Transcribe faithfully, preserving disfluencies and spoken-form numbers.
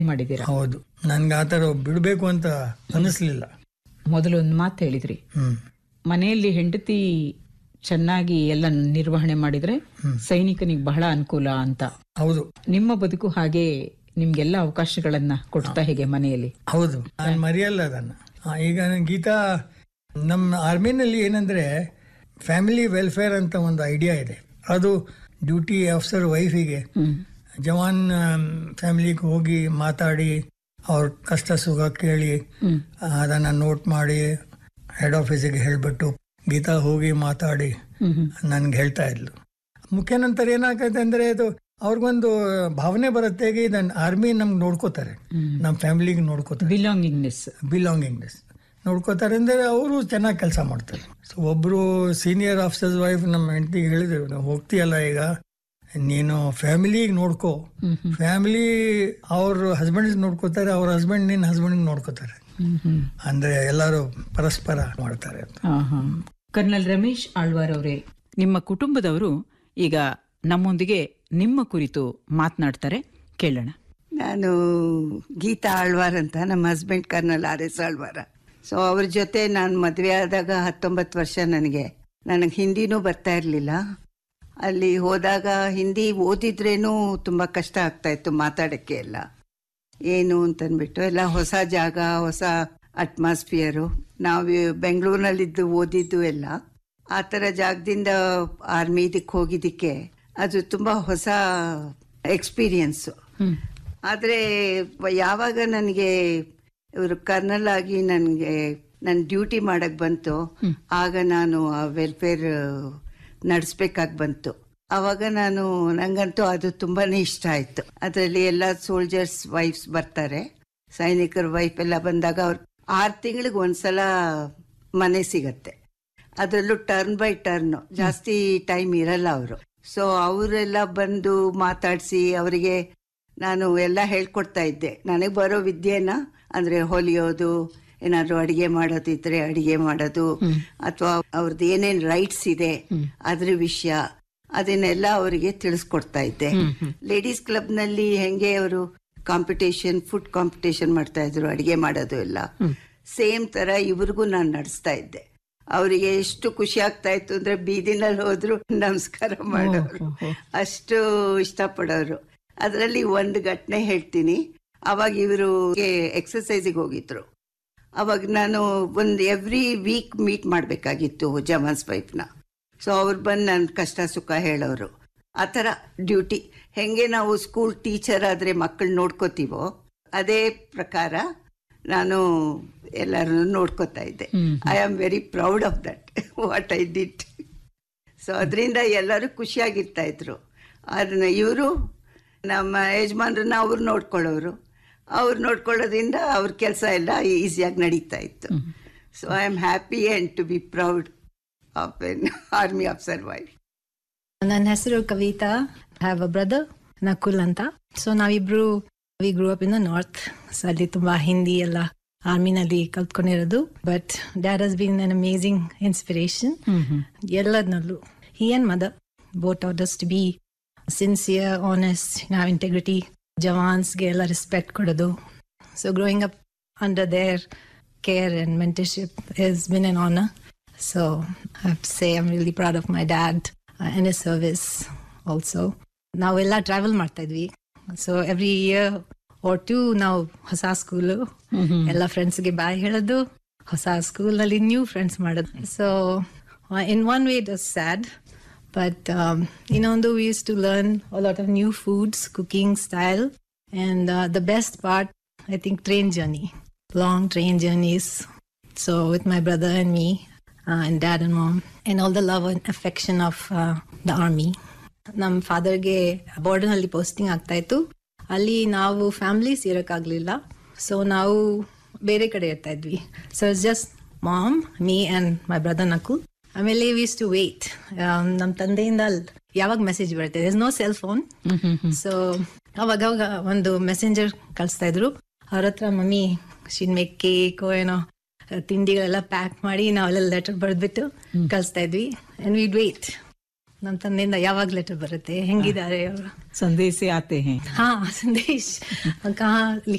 ಮಾಡಿದ್ದೀರಾ? ಹೌದು, ನನ್ಗೆ ಆ ಥರ ಬಿಡಬೇಕು ಅಂತ ಅನಿಸ್ಲಿಲ್ಲ. ಮೊದಲು ಒಂದು ಮಾತು ಹೇಳಿದ್ರಿ, ಹ್ಮ್ ಮನೆಯಲ್ಲಿ ಹೆಂಡತಿ ಚೆನ್ನಾಗಿ ಎಲ್ಲ ನಿರ್ವಹಣೆ ಮಾಡಿದ್ರೆ ಸೈನಿಕನಿಗೆ ಬಹಳ ಅನುಕೂಲ ಅಂತ. ಹೌದು, ನಿಮ್ಮ ಬದುಕು ಹಾಗೆ ನಿಮ್ಗೆಲ್ಲ ಅವಕಾಶಗಳನ್ನ ಕೊಡ್ತಾ ಹೇಗೆ ಮನೆಯಲ್ಲಿ? ಹೌದು, ನಾನು ಮರೆಯಲ್ಲ ಅದನ್ನ. ಆ, ಈಗ ನನ್ ಗೀತಾ, ನಮ್ಮ ಆರ್ಮಿನಲ್ಲಿ ಏನಂದ್ರೆ ಫ್ಯಾಮಿಲಿ ವೆಲ್ಫೇರ್ ಅಂತ ಒಂದು ಐಡಿಯಾ ಇದೆ. ಅದು ಡ್ಯೂಟಿ ಆಫೀಸರ್ ವೈಫಿಗೆ ಜವಾನ್ ಫ್ಯಾಮಿಲಿಗೆ ಹೋಗಿ ಮಾತಾಡಿ ಅವ್ರ ಕಷ್ಟ ಸುಖ ಕೇಳಿ ಅದನ್ನ ನೋಟ್ ಮಾಡಿ ಹೆಡ್ ಆಫೀಸಿಗೆ ಹೇಳ್ಬಿಟ್ಟು ಗೀತಾ ಹೋಗಿ ಮಾತಾಡಿ ನನ್ಗೆ ಹೇಳ್ತಾ ಇದ್ಲು. ಮುಖ್ಯ ನಂತರ ಏನಾಗತ್ತೆ ಅಂದ್ರೆ ಅದು ಅವ್ರಿಗೊಂದು ಭಾವನೆ ಬರುತ್ತೆ, ಇದನ್ನ ಆರ್ಮಿ ನಮ್ಗೆ ನೋಡ್ಕೋತಾರೆ, ನಮ್ಮ ಫ್ಯಾಮಿಲಿಗೆ ನೋಡ್ಕೋತಾರೆ, ಬಿಲಾಂಗಿಂಗ್ನೆಸ್ ಬಿಲಾಂಗಿಂಗ್ನೆಸ್ ನೋಡ್ಕೋತಾರೆ ಅಂದ್ರೆ ಅವರು ಚೆನ್ನಾಗಿ ಕೆಲಸ ಮಾಡ್ತಾರೆ. ಸೊ ಒಬ್ರು ಸೀನಿಯರ್ ಆಫೀಸರ್ಸ್ ವೈಫ್ ನಮ್ಮ ಹೆಂಡತಿಗೆ ಹೇಳಿದ್ರು, ನಾವು ಹೋಗ್ತೀಯಲ್ಲ ಈಗ ನೀನು ಫ್ಯಾಮಿಲಿಗೆ ನೋಡ್ಕೋ, ಫ್ಯಾಮಿಲಿ ಅವ್ರ ಹಸ್ಬೆಂಡ್ ನೋಡ್ಕೋತಾರೆ, ಅವ್ರ ಹಸ್ಬೆಂಡ್ ನಿನ್ನ ಹಸ್ಬೆಂಡ್ ನೋಡ್ಕೋತಾರೆ, ಅಂದ್ರೆ ಎಲ್ಲರೂ ಪರಸ್ಪರ ಮಾಡ್ತಾರೆ ಅಂತ. ಕರ್ನಲ್ ರಮೇಶ್ ಆಳ್ವಾರ್ ಅವರೇ, ನಿಮ್ಮ ಕುಟುಂಬದವರು ಈಗ ನಮ್ಮೊಂದಿಗೆ ನಿಮ್ಮ ಕುರಿತು ಮಾತನಾಡ್ತಾರೆ, ಕೇಳೋಣ. ನಾನು ಗೀತಾ ಆಳ್ವಾರ್ ಅಂತ, ನಮ್ಮ husband kernel R S ಆಳ್ವಾರ. So ಅವ್ರ ಜೊತೆ ನಾನು ಮದುವೆ ಆದಾಗ ಹತ್ತೊಂಬತ್ತು ವರ್ಷ ನನಗೆ ನನಗೆ ಹಿಂದಿನೂ ಬರ್ತಾ ಇರಲಿಲ್ಲ. ಅಲ್ಲಿ ಹೋದಾಗ ಹಿಂದಿ ಓದಿದ್ರೇನು ತುಂಬ ಕಷ್ಟ ಆಗ್ತಾಯಿತ್ತು ಮಾತಾಡೋಕ್ಕೆ ಎಲ್ಲ. ಏನು ಅಂತಂದ್ಬಿಟ್ಟು ಎಲ್ಲ ಹೊಸ ಜಾಗ, ಹೊಸ ಅಟ್ಮಾಸ್ಫಿಯರು. ನಾವು ಬೆಂಗಳೂರಿನಲ್ಲಿದ್ದು ಓದಿದ್ದು ಎಲ್ಲ ಆ ಥರ ಜಾಗದಿಂದ ಆರ್ಮಿ ಇದಕ್ಕೆ ಹೋಗಿದ್ದಕ್ಕೆ ಅದು ತುಂಬ ಹೊಸ ಎಕ್ಸ್ಪೀರಿಯನ್ಸು. ಆದರೆ ಯಾವಾಗ ನನಗೆ ಇವರು ಕರ್ನಲ್ ಆಗಿ ನನಗೆ ನನ್ನ ಡ್ಯೂಟಿ ಮಾಡಕ್ಕೆ ಬಂತು, ಆಗ ನಾನು ಆ ವೆಲ್ಫೇರ್ ನಡೆಸ್ಬೇಕಾಗಿ ಬಂತು. ಆವಾಗ ನಾನು ನಂಗಂತೂ ಅದು ತುಂಬಾ ಇಷ್ಟ ಆಯಿತು. ಅದರಲ್ಲಿ ಎಲ್ಲ ಸೋಲ್ಜರ್ಸ್ ವೈಫ್ಸ್ ಬರ್ತಾರೆ, ಸೈನಿಕರ ವೈಫ್ ಎಲ್ಲ ಬಂದಾಗ ಅವ್ರು ಆರು ತಿಂಗಳಿಗೆ ಒಂದ್ಸಲ ಮನೆ ಸಿಗತ್ತೆ. ಅದರಲ್ಲೂ ಟರ್ನ್ ಬೈ ಟರ್ನ್, ಜಾಸ್ತಿ ಟೈಮ್ ಇರಲ್ಲ ಅವರು. ಸೊ ಅವರೆಲ್ಲ ಬಂದು ಮಾತಾಡಿಸಿ ಅವರಿಗೆ ನಾನು ಎಲ್ಲ ಹೇಳ್ಕೊಡ್ತಾ ಇದ್ದೆ. ನನಗೆ ಬರೋ ವಿದ್ಯೆನ ಅಂದರೆ ಹೊಲಿಯೋದು, ಏನಾದರೂ ಅಡಿಗೆ ಮಾಡೋದಿದ್ರೆ ಅಡಿಗೆ ಮಾಡೋದು, ಅಥವಾ ಅವ್ರದ್ದು ಏನೇನು ರೈಟ್ಸ್ ಇದೆ ಅದ್ರ ವಿಷಯ, ಅದನ್ನೆಲ್ಲ ಅವರಿಗೆ ತಿಳಿಸ್ಕೊಡ್ತಾ ಇದ್ದೆ. ಲೇಡೀಸ್ ಕ್ಲಬ್ನಲ್ಲಿ ಹೆಂಗೆ ಅವರು ಕಾಂಪಿಟೇಷನ್, ಫುಡ್ ಕಾಂಪಿಟೇಷನ್ ಮಾಡ್ತಾ ಇದ್ರು, ಅಡಿಗೆ ಮಾಡೋದು ಎಲ್ಲ ಸೇಮ್ ತರ ಇವ್ರಿಗೂ ನಾನು ನಡೆಸ್ತಾ ಇದ್ದೆ. ಅವರಿಗೆ ಎಷ್ಟು ಖುಷಿ ಆಗ್ತಾ ಇತ್ತು ಅಂದ್ರೆ ಬೀದಿನಲ್ಲಿ ಹೋದ್ರು ನಮಸ್ಕಾರ ಮಾಡೋರು, ಅಷ್ಟು ಇಷ್ಟಪಡೋರು. ಅದರಲ್ಲಿ ಒಂದು ಘಟನೆ ಹೇಳ್ತೀನಿ. ಅವಾಗ ಇವರು ಎಕ್ಸಸೈಸಿಗೆ ಹೋಗಿದ್ರು. ಅವಾಗ ನಾನು ಒಂದು ಎವ್ರಿ ವೀಕ್ ಮೀಟ್ ಮಾಡಬೇಕಾಗಿತ್ತು ಜವಾನ್ಸ್ ವೈಫ್ನ. ಸೊ ಅವ್ರು ಬಂದು ನನ್ನ ಕಷ್ಟ ಸುಖ ಹೇಳೋರು. ಆ ಥರ ಡ್ಯೂಟಿ ಹೆಂಗೆ ನಾವು ಸ್ಕೂಲ್ ಟೀಚರ್ ಆದರೆ ಮಕ್ಕಳು ನೋಡ್ಕೋತೀವೋ ಅದೇ ಪ್ರಕಾರ ನಾನು ಎಲ್ಲರನ್ನು ನೋಡ್ಕೋತಾ ಇದ್ದೆ. I am very proud of that what I did. So ಅದರಿಂದ ಎಲ್ಲರೂ ಖುಷಿಯಾಗಿರ್ತಾ ಇದ್ರು. ಅದನ್ನ ಇವರು ನಮ್ಮ ಯಜಮಾನ್ರನ್ನ ಅವ್ರು ನೋಡ್ಕೊಳ್ಳೋರು, ಅವ್ರು ನೋಡ್ಕೊಳ್ಳೋದ್ರಿಂದ ಅವ್ರ ಕೆಲಸ ಎಲ್ಲ ಈಸಿಯಾಗಿ ನಡೀತಾ ಇತ್ತು. So I am happy and to be proud of N army officer wife. ನನ್ನ ಹೆಸರು Kavita. I have a brother Nakul ಅಂತ. ಸೊ ನಾವಿಬ್ರು V ಗ್ರೂ up in the north. So ಅಲ್ಲಿ ತುಂಬಾ ಹಿಂದಿ ಎಲ್ಲ ಆರ್ಮಿನಲ್ಲಿ ಕಲ್ತ್ಕೊಂಡಿರೋದು. But dad has been an amazing inspiration ಎಲ್ಲದನ್ನಲ್ಲೂ. He and mother both are just B sincere, honest, have integrity. ಜವಾನ್ಸ್ಗೆ ಎಲ್ಲ respect ಕೊಡೋದು. So growing up under there care and mentorship has been an honor. So I have to say I'm really proud of my dad uh, and his service also. ನಾವೆಲ್ಲ travel ಮಾಡ್ತಾ ಇದ್ವಿ. So every year R to ನಾವು ಹೊಸ school, ಎಲ್ಲ ಫ್ರೆಂಡ್ಸ್ಗೆ ಬಾಯ್ ಹೇಳೋದು, ಹೊಸ ಸ್ಕೂಲಲ್ಲಿ new friends ಮಾಡೋದು. So in one way it was sad, but ಇನ್ನೊಂದು we use to learn a lot of new foods, cooking style, and the best part I think train journey, long train journeys. So with my brother and me uh, and dad and mom, and all the love and affection of uh, the army. ನಮ್ಮ ಫಾದರ್ಗೆ ಬಾರ್ಡರ್ನಲ್ಲಿ posting ಆಗ್ತಾ ಇತ್ತು. ಅಲ್ಲಿ ನಾವು families ಇರೋಕ್ಕಾಗಲಿಲ್ಲ. So ನಾವು ಬೇರೆ ಕಡೆ ಇರ್ತಾ ಇದ್ವಿ. So it's just ma'am, me and my brother Nakul. ಆಮೇಲೆ ವಿ ಯೂಸ್ ಟು ವೇಟ್. ನಮ್ಮ ತಂದೆಯಿಂದ ಯಾವಾಗ ಮೆಸೇಜ್ ಬರುತ್ತೆ, is no cell phone. So ಅವಾಗ ಅವಾಗ ಒಂದು ಮೆಸೆಂಜರ್ ಕಳಿಸ್ತಾ ಇದ್ರು. ಅವ್ರ ಹತ್ರ ಮಮ್ಮಿ ಶಿನ್ ಮೇಕ್ ಕೇಕ್ ಏನೋ ತಿಂಡಿಗಳೆಲ್ಲ ಪ್ಯಾಕ್ ಮಾಡಿ ನಾವೆಲ್ಲ ಲೆಟರ್ ಬರೆದ್ಬಿಟ್ಟು ಕಳಿಸ್ತಾ ಇದ್ವಿ. ಆ್ಯಂಡ್ ವಿಡ್ ವೇಟ್ ನಮ್ಮ ತಂದೆಯಿಂದ ಯಾವಾಗ ಲೆಟರ್ ಬರುತ್ತೆ, ಹೆಂಗಿದ್ದಾರೆ ಅವರು, ಸಂದೇಶ ಆತೆ ಹೇ. ಹಾ ಸಂದೇಶ್ ಕಹಾ